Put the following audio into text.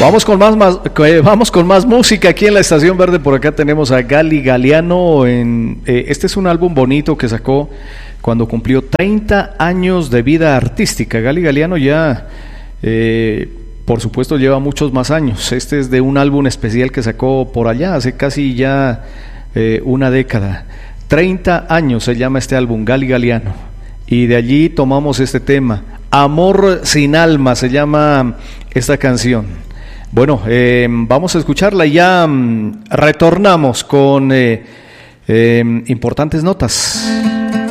Vamos con más música aquí en la Estación Verde. Por acá tenemos a Gali Galiano. Este es un álbum bonito que sacó cuando cumplió 30 años de vida artística. Gali Galiano ya, por supuesto, lleva muchos más años. Este es de un álbum especial que sacó por allá, hace casi ya una década. 30 años se llama este álbum, Gali Galiano. Y de allí tomamos este tema. Amor sin alma se llama esta canción. Bueno, vamos a escucharla y ya retornamos con importantes notas.